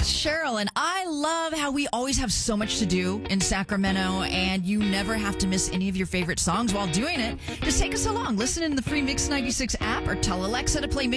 It's Cheryl, and I love how we always have so much to do in Sacramento, and you never have to miss any of your favorite songs while doing it. Just take us along. Listen in the free Mix 96 app or tell Alexa to play Mix